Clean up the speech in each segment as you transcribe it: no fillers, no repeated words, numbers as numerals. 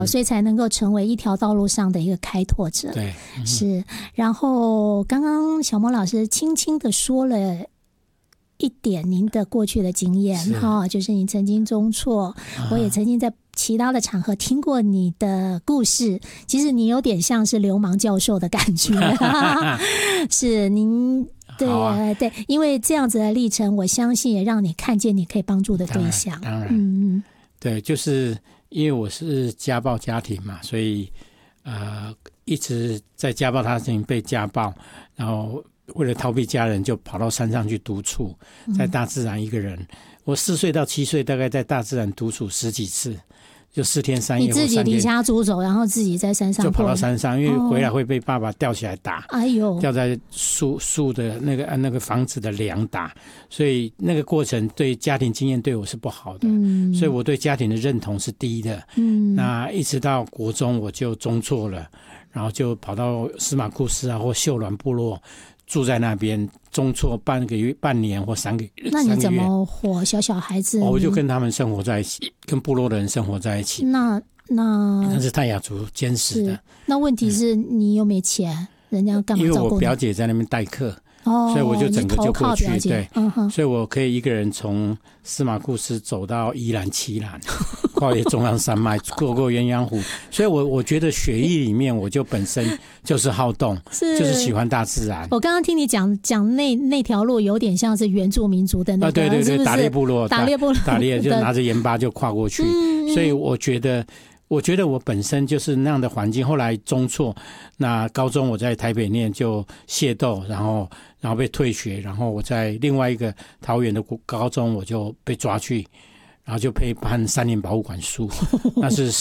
所以才能够成为一条道路上的一个开拓者。 对， 是。然后刚刚小魔老师轻轻的说了一点您的过去的经验哈，就是你曾经中辍，我也曾经在其他的场合听过你的故事，其实你有点像是流氓教授的感觉是您对、对，因为这样子的历程，我相信也让你看见你可以帮助的对象。 当然，对，就是因为我是家暴家庭嘛，所以一直在家暴家庭被家暴，然后为了逃避家人，就跑到山上去独处，在大自然一个人。我4岁到7岁，大概在大自然独处10几次，就4天3夜。 你自己离家出走，然后自己在山上就跑到山上，因为回来会被爸爸吊起来打， 哎呦， 吊在树的那个房子的梁打，所以那个过程对家庭经验对我是不好的，所以我对家庭的认同是低的。那一直到国中我就中辍了，然后就跑到司马库斯或秀峦部落。住在那边，中辍半年或3个月。 那你怎么活？小孩子， 我就跟他们生活在一起，跟部落的人生活在一起。 那是泰雅族坚持的。 那问题是你又没钱，人家干嘛照顾你？ 因为我表姐在那边代课。所以我就整个就过去，对，所以我可以一个人从司马库斯走到宜兰七兰，跨越中央山脉，过鸳鸯湖。所以我觉得血液里面我就本身就是好动，就是喜欢大自然。 我刚刚听你讲那条路有点像是原住民族的那个， 对对对，打猎部落， 打猎就拿着盐巴就跨过去。所以我觉得我本身就是那样的环境。后来中辍，那高中我在台北念就械斗，然后被退学，然后我在另外一个桃园的高中我就被抓去，然后就被判3年保护管束。那是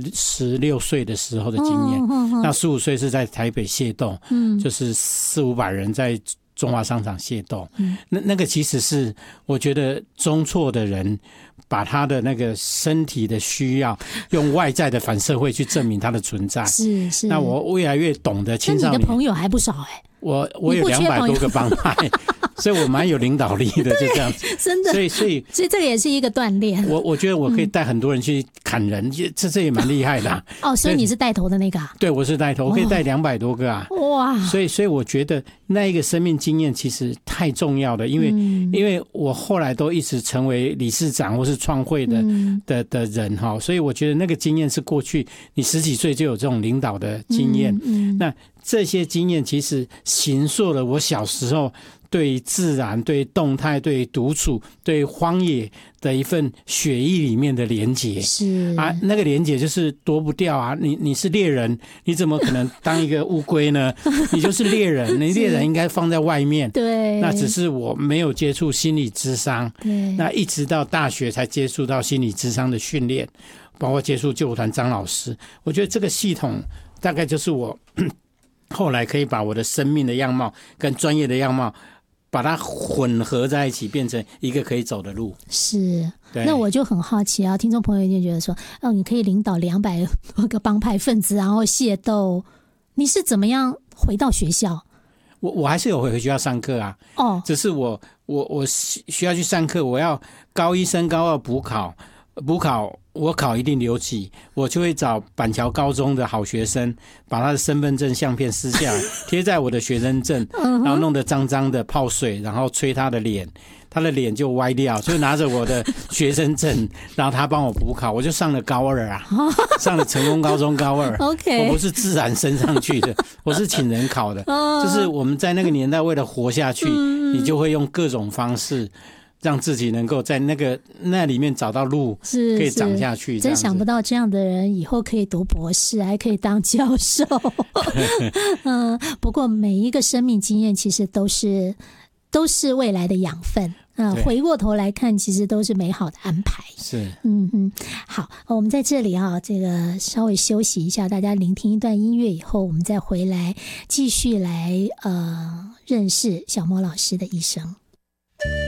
16岁的时候的经验。那15岁是在台北械斗，就是400-500人在中华商场械斗。那个其实是我觉得中辍的人把他的那个身体的需要用外在的反社会去证明他的存在。是。那我越来越懂得青少年。 那你的朋友还不少我有200多个帮派，所以我蛮有领导力的，就这样子。 真的。所以这个也是一个锻炼。我觉得我可以带很多人去砍人，这也蛮厉害的。 所以你是带头的那个啊？ 对，我是带头，我可以带200多个啊。哇！所以我觉得那一个生命经验其实太重要了，因为我后来都一直成为理事长或是创会的人哈，所以我觉得那个经验是过去你10几岁就有这种领导的经验。那这些经验其实形塑了我小时候对自然、对动态、对独处、对荒野的一份血液里面的连结。是啊，那个连结就是躲不掉啊！你是猎人，你怎么可能当一个乌龟呢？你就是猎人，你猎人应该放在外面。对，那只是我没有接触心理諮商，那一直到大学才接触到心理諮商的训练，包括接触救国团张老师。我觉得这个系统大概就是我后来可以把我的生命的样貌跟专业的样貌把它混合在一起，变成一个可以走的路。是。那我就很好奇啊，听众朋友一定觉得说，你可以领导200多个帮派分子，然后械斗，你是怎么样回到学校？ 我还是有回学校上课啊。只是我需要去上课，我要高1升高2补考，我考一定留级，我就会找板桥高中的好学生，把他的身份证相片撕下来贴在我的学生证，然后弄得脏脏的泡水，然后吹他的脸，他的脸就歪掉，就拿着我的学生证，然后他帮我补考，我就上了高2啊，上了成功高中高2。我不是自然升上去的，我是请人考的。就是我们在那个年代为了活下去，你就会用各种方式让自己能够在那里面找到路，可以长下去。 真想不到这样的人以后可以读博士，还可以当教授。不过每一个生命经验其实都是未来的养分。回过头来看，其实都是美好的安排。是。好，我们在这里这个稍微休息一下，大家聆听一段音乐以后，我们再回来继续来认识小魔老师的一生。